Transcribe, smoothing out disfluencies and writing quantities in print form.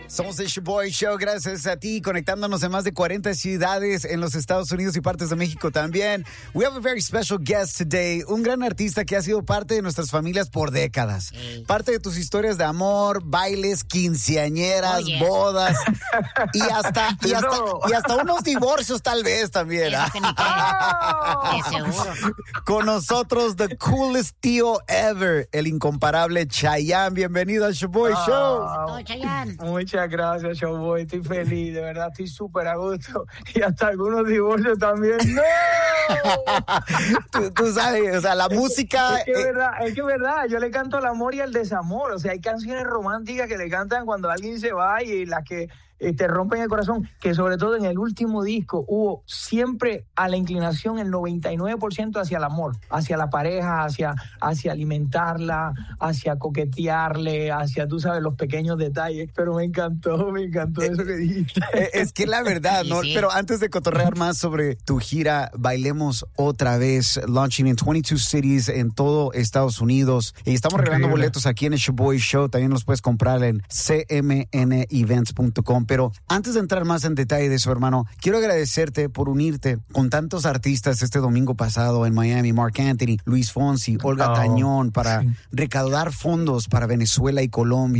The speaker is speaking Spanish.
Somos el Show Show, gracias a ti, conectándonos en más de 40 ciudades en los Estados Unidos y partes de México también. We have a very special guest today, un gran artista que ha sido parte de nuestras familias por décadas. Parte de tus historias de amor, bailes, quinceañeras, bodas y hasta unos divorcios tal vez también. Seguro. Con nosotros, the coolest tío ever, el incomparable Chayanne. Bienvenido al Show Show. Todo, Chayanne. Muchas gracias, Showboy. Estoy feliz, de verdad, estoy súper a gusto. Y hasta algunos divorcios también. ¡No! Tú sabes, o sea, la música... Es que es verdad, yo le canto el amor y el desamor. O sea, hay canciones románticas que le cantan cuando alguien se va y las que te rompen el corazón, que sobre todo en el último disco hubo siempre a la inclinación el 99% hacia el amor, hacia la pareja, hacia alimentarla, hacia coquetearle, hacia, tú sabes, los pequeños detalles. Pero me encantó eso que dijiste. Es que la verdad, ¿no? Sí. Pero antes de cotorrear más sobre tu gira, Bailemos Otra Vez, launching in 22 cities en todo Estados Unidos. Y estamos regalando boletos aquí en el Show Show. También los puedes comprar en cmnevents.com. Pero antes de entrar más en detalle de eso, hermano, quiero agradecerte por unirte con tantos artistas este domingo pasado en Miami, Marc Anthony, Luis Fonsi, Olga Tañón, para recaudar fondos para Venezuela y Colombia.